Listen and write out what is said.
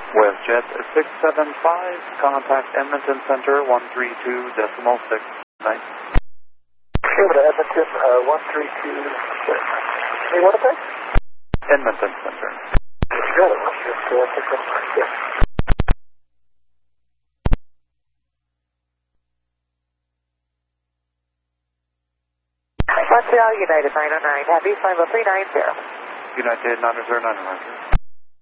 WestJet 675, contact Edmonton Center 132.6. Nice. Over to Edmonton 132. Hey, what is that? Edmonton Center. Got it. Let's just pick up. Yeah. Montreal United 909, Happy 50390. United 909, Roger.